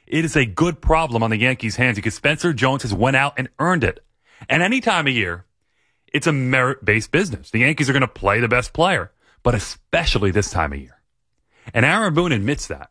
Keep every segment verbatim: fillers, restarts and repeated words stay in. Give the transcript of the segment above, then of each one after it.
It is a good problem on the Yankees' hands because Spencer Jones has went out and earned it. And any time of year, it's a merit-based business. The Yankees are going to play the best player, but especially this time of year. And Aaron Boone admits that.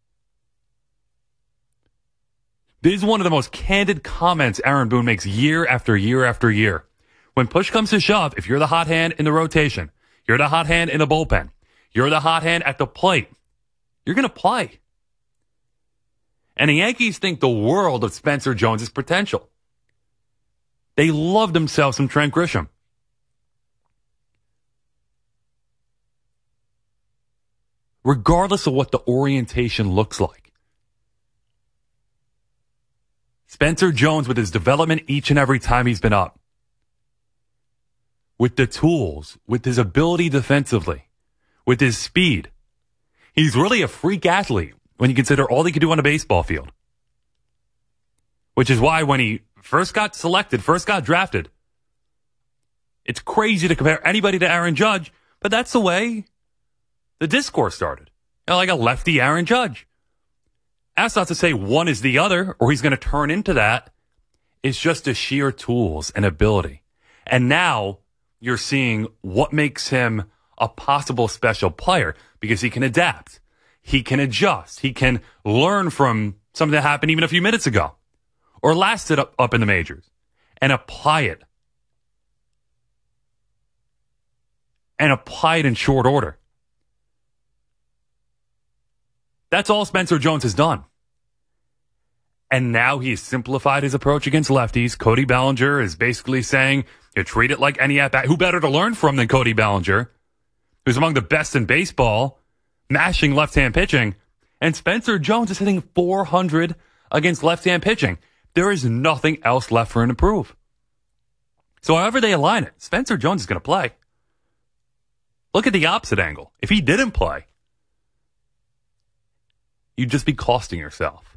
This is one of the most candid comments Aaron Boone makes year after year after year. When push comes to shove, if you're the hot hand in the rotation, you're the hot hand in the bullpen, you're the hot hand at the plate, you're going to play. And the Yankees think the world of Spencer Jones' potential. They love themselves some Trent Grisham. Regardless of what the orientation looks like. Spencer Jones, with his development each and every time he's been up, with the tools, with his ability defensively, with his speed, he's really a freak athlete when you consider all he could do on a baseball field. Which is why when he first got selected, first got drafted, it's crazy to compare anybody to Aaron Judge, but that's the way the discourse started. You know, like a lefty Aaron Judge. That's not to say one is the other or he's going to turn into that. It's just the sheer tools and ability. And now you're seeing what makes him a possible special player because he can adapt. He can adjust. He can learn from something that happened even a few minutes ago or lasted up, up in the majors and apply it. And apply it in short order. That's all Spencer Jones has done. And now he's simplified his approach against lefties. Cody Bellinger is basically saying, you treat it like any at-bat. Who better to learn from than Cody Bellinger, who's among the best in baseball, mashing left-hand pitching. And Spencer Jones is hitting four hundred against left-hand pitching. There is nothing else left for him to prove. So however they align it, Spencer Jones is going to play. Look at the opposite angle. If he didn't play, you'd just be costing yourself.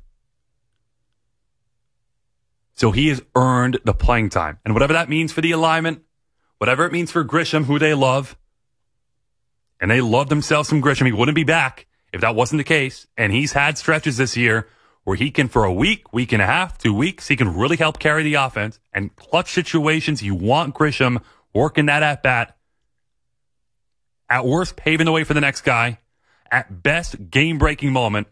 So he has earned the playing time. And whatever that means for the alignment, whatever it means for Grisham, who they love, and they love themselves some Grisham. He wouldn't be back if that wasn't the case. And he's had stretches this year where he can, for a week, week and a half, two weeks, he can really help carry the offense. And clutch situations, you want Grisham working that at-bat. At worst, paving the way for the next guy. At best, game-breaking moment.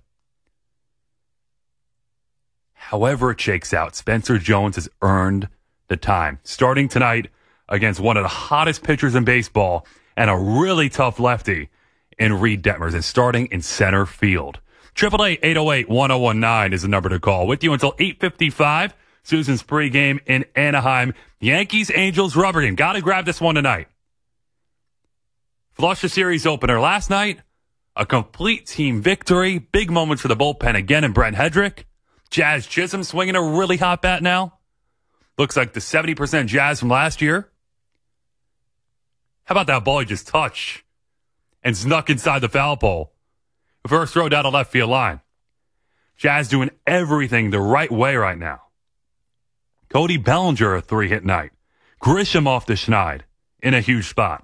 However it shakes out, Spencer Jones has earned the time. Starting tonight against one of the hottest pitchers in baseball and a really tough lefty in Reed Detmers, and starting in center field. eight eight eight, eight oh eight, one oh one nine is the number to call. With you until eight fifty-five. Susan's pregame in Anaheim. Yankees, Angels, rubber game. Got to grab this one tonight. Flush the series opener last night. A complete team victory. Big moments for the bullpen again in Brent Hedrick. Jazz Chisholm swinging a really hot bat now. Looks like the seventy percent Jazz from last year. How about that ball he just touched and snuck inside the foul pole? First throw down the left field line. Jazz doing everything the right way right now. Cody Bellinger, a three-hit night. Grisham off the schneid in a huge spot.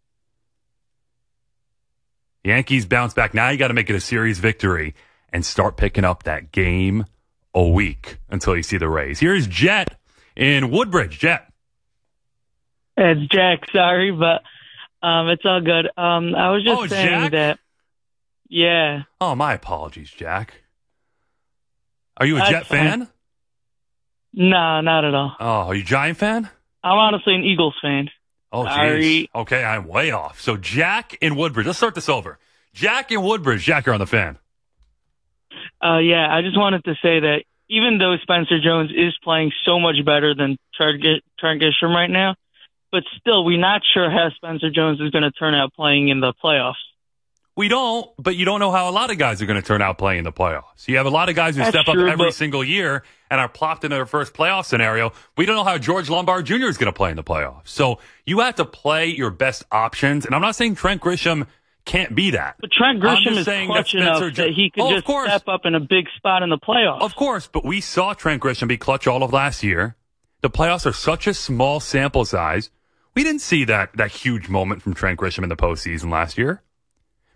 Yankees bounce back. Now you got to make it a series victory and start picking up that game a week until you see the Rays. Here's Jet in Woodbridge. Jet. It's Jack. Sorry, but um, it's all good. Um, I was just oh, saying Jack? that. Yeah. Oh, my apologies, Jack. Are you a That's Jet fan? fine. No, not at all. Oh, are you a Giant fan? I'm honestly an Eagles fan. Oh, Sorry. geez. Okay, I'm way off. So Jack in Woodbridge. Let's start this over. Jack in Woodbridge. Jack, you're on the fan. Uh, yeah, I just wanted to say that even though Spencer Jones is playing so much better than Trent Grisham right now, but still, we're not sure how Spencer Jones is going to turn out playing in the playoffs. We don't, but you don't know how a lot of guys are going to turn out playing in the playoffs. You have a lot of guys who That's step true, up every but- single year and are plopped into their first playoff scenario. We don't know how George Lombard Junior is going to play in the playoffs. So you have to play your best options. And I'm not saying Trent Grisham can't be that. But Trent I'm Grisham just is saying clutch that enough Spencer Jo- that he could Oh, of just course. step up in a big spot in the playoffs. Of course, but we saw Trent Grisham be clutch all of last year. The playoffs are such a small sample size. We didn't see that that huge moment from Trent Grisham in the postseason last year.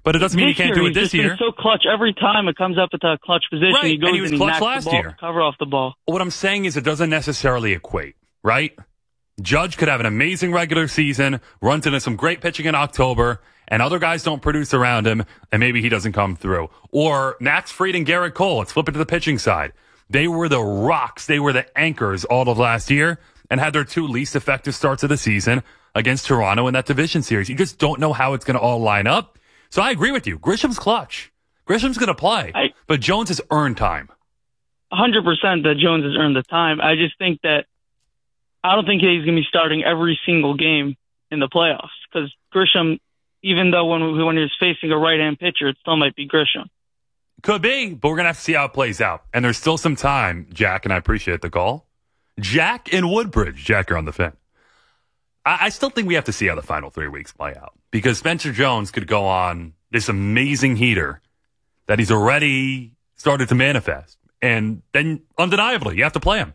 But it doesn't mean this he can't year, do it this he's just year. been so clutch every time it comes up at that clutch position. Right, He goes and he was and he clutch knocks last the ball, year. cover off the ball. What I'm saying is it doesn't necessarily equate, right? Judge could have an amazing regular season, runs into some great pitching in October, and other guys don't produce around him, and maybe he doesn't come through. Or Max Fried and Garrett Cole, let's flip it to the pitching side. They were the rocks, they were the anchors all of last year, and had their two least effective starts of the season against Toronto in that division series. You just don't know how it's going to all line up. So I agree with you. Grisham's clutch. Grisham's going to play, I, but Jones has earned time. one hundred percent that Jones has earned the time. I just think that I don't think he's going to be starting every single game in the playoffs because Grisham, even though when when he was facing a right-hand pitcher, it still might be Grisham. Could be, but we're going to have to see how it plays out. And there's still some time, Jack, and I appreciate the call. Jack in Woodbridge. Jack, you're on the fin. I, I still think we have to see how the final three weeks play out because Spencer Jones could go on this amazing heater that he's already started to manifest. And then, undeniably, you have to play him.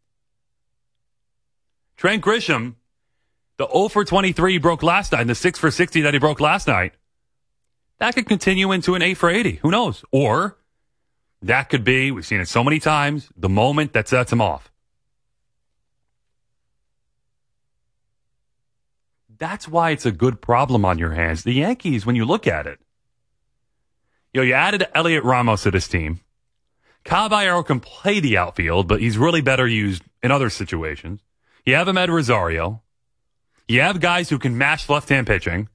Trent Grisham, the oh for twenty-three he broke last night, and the six for sixty that he broke last night, that could continue into an eight for eighty. Who knows? Or that could be, we've seen it so many times, the moment that sets him off. That's why it's a good problem on your hands. The Yankees, when you look at it, you know, you added Elliot Ramos to this team. Caballero can play the outfield, but he's really better used in other situations. You have Amed Rosario. You have guys who can match left-hand pitching.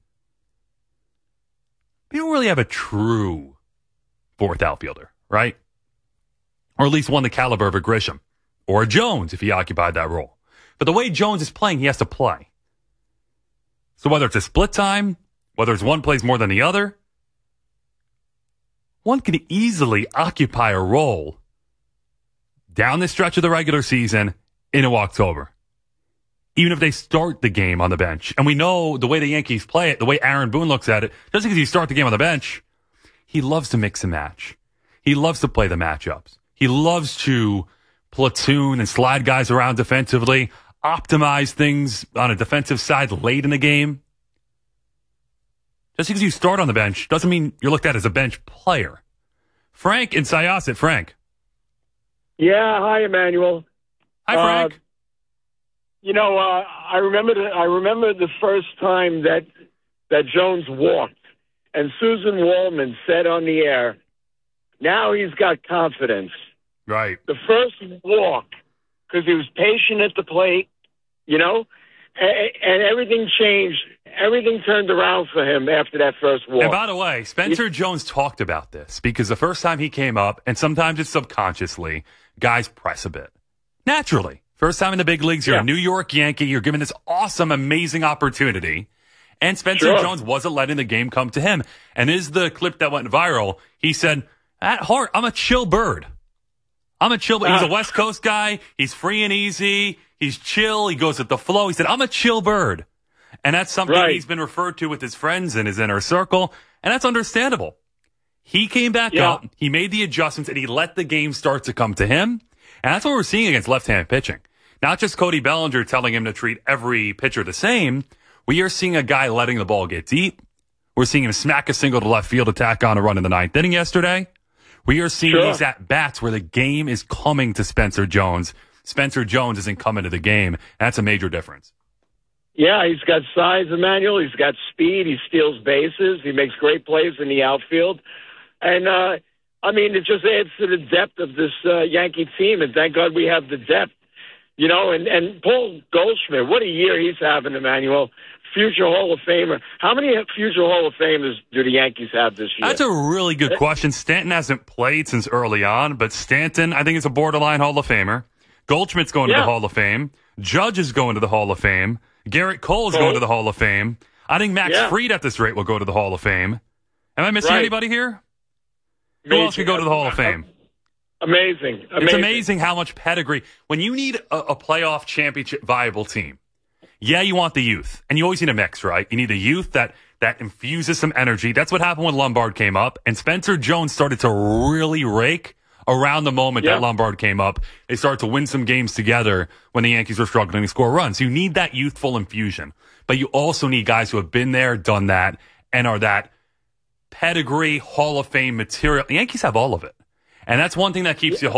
You don't really have a true fourth outfielder, right? Or at least one the caliber of a Grisham. Or a Jones, if he occupied that role. But the way Jones is playing, he has to play. So whether it's a split time, whether it's one plays more than the other, one can easily occupy a role down the stretch of the regular season into October. Even if they start the game on the bench. And we know the way the Yankees play it, the way Aaron Boone looks at it, just because you start the game on the bench, he loves to mix and match. He loves to play the matchups. He loves to platoon and slide guys around defensively, optimize things on a defensive side late in the game. Just because you start on the bench doesn't mean you're looked at as a bench player. Frank in Syosset. Frank. Yeah, hi, Emmanuel. Hi, Frank. Uh, you know, uh, I remember the, I remember the first time that that Jones walked, and Susan Wallman said on the air, now he's got confidence. Right. The first walk, because he was patient at the plate, you know, and, and everything changed. Everything turned around for him after that first walk. And by the way, Spencer he, Jones talked about this because the first time he came up, and sometimes it's subconsciously, guys press a bit. Naturally. First time in the big leagues, you're yeah. a New York Yankee, you're given this awesome, amazing opportunity, and Spencer sure. Jones wasn't letting the game come to him. And this is the clip that went viral. He said, at heart, I'm a chill bird. I'm a chill bird. He's a West Coast guy. He's free and easy. He's chill. He goes with the flow. He said, I'm a chill bird. And that's something right. he's been referred to with his friends in his inner circle, and that's understandable. He came back yeah. up, he made the adjustments, and he let the game start to come to him. And that's what we're seeing against left-hand pitching. Not just Cody Bellinger telling him to treat every pitcher the same. We are seeing a guy letting the ball get deep. We're seeing him smack a single to left field to tack on a run in the ninth inning yesterday. We are seeing sure. these at-bats where the game is coming to Spencer Jones. Spencer Jones isn't coming to the game. That's a major difference. Yeah, he's got size, Emmanuel. He's got speed. He steals bases. He makes great plays in the outfield. And, uh, I mean, it just adds to the depth of this uh, Yankee team, and thank God we have the depth. You know, and, and Paul Goldschmidt, what a year he's having, Emmanuel. Future Hall of Famer. How many future Hall of Famers do the Yankees have this year? That's a really good question. Stanton hasn't played since early on, but Stanton, I think, is a borderline Hall of Famer. Goldschmidt's going yeah. to the Hall of Fame. Judge is going to the Hall of Fame. Garrett Cole is Cole. going to the Hall of Fame. I think Max yeah. Fried at this rate will go to the Hall of Fame. Am I missing right. anybody here? Amazing. Who else could go to the Hall of Fame? Amazing. amazing. It's amazing how much pedigree. When you need a, a playoff championship viable team, yeah, you want the youth. And you always need a mix, right? You need a youth that, that infuses some energy. That's what happened when Lombard came up. And Spencer Jones started to really rake around the moment yeah. that Lombard came up. They started to win some games together when the Yankees were struggling to score runs. You need that youthful infusion. But you also need guys who have been there, done that, and are that pedigree, Hall of Fame material. The Yankees have all of it. And that's one thing that keeps you